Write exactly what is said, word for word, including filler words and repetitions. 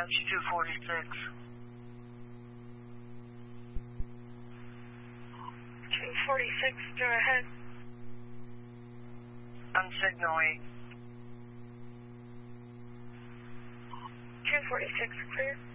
Dispatch two forty-six. two forty-six, go ahead. On signal eight. two forty-six, clear.